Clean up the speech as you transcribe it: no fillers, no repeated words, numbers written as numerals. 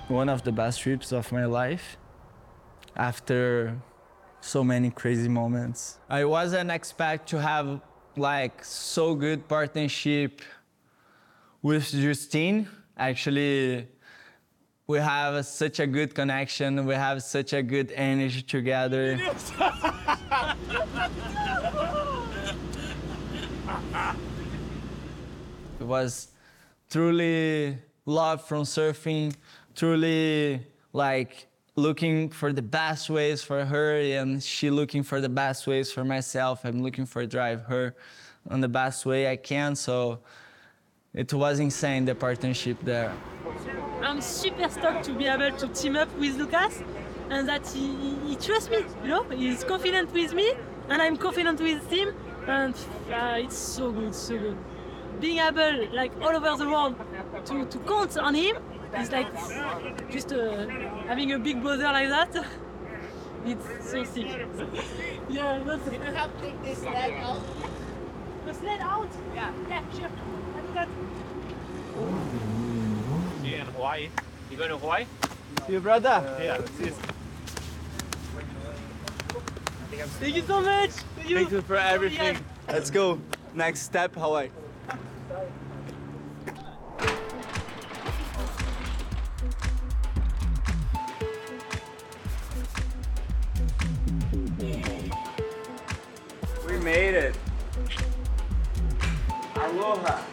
one of the best trips of my life after so many crazy moments. I wasn't expect to have like so good partnership with Justine. Actually, we have such a good connection. We have such a good energy together. It was truly love from surfing, truly like looking for the best ways for her and she looking for the best ways for myself. I'm looking for drive her on the best way I can. So it was insane, the partnership there. I'm super stoked to be able to team up with Lucas and that he trusts me, you know? He's confident with me and I'm confident with him and it's so good, so good. Being able, like all over the world, to count on him is like just having a big brother like that. It's so sick. Yeah, that's it. You help take this leg out? The sled out? Yeah. Yeah, sure. I do that. You in Hawaii? You going to Hawaii? Your brother? Yeah. Thank you so much. Thank you for everything. Yes. Let's go. Next step, Hawaii. We made it. Aloha.